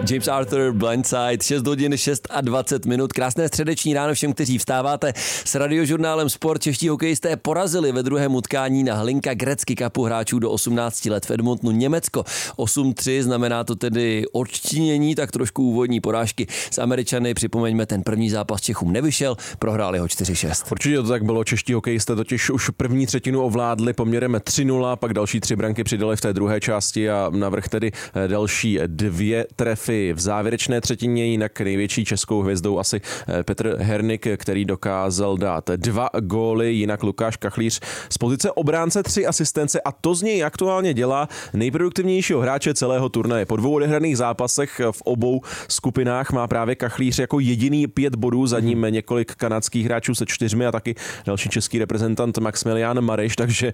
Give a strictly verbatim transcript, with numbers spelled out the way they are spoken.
James Arthur, Blindside, šest hodin dvacet šest minut. Krásné středeční ráno všem, kteří vstáváte. S radiožurnálem Sport čeští hokejisté porazili ve druhém utkání na Hlinka Gretzky Cupu hráčů do osmnácti let v Edmontonu Německo. osm tři, znamená to tedy odčinění, tak trošku úvodní porážky s Američany. Připomeňme, ten první zápas Čechům nevyšel, prohráli ho čtyři šest. Určitě to tak bylo, čeští hokejisté totiž už první třetinu ovládli poměrem tři nula, pak další tři branky přidali v té druhé části a navrch tedy další dvě trefy v závěrečné třetině, jinak největší českou hvězdou asi Petr Hernik, který dokázal dát dva góly, jinak Lukáš Kachlíř z pozice obránce tři asistence a to z něj aktuálně dělá nejproduktivnějšího hráče celého turnaje. Po dvou odehraných zápasech v obou skupinách má právě Kachlíř jako jediný pět bodů, za ním několik kanadských hráčů se čtyřmi a taky další český reprezentant Maximilián Mareš, takže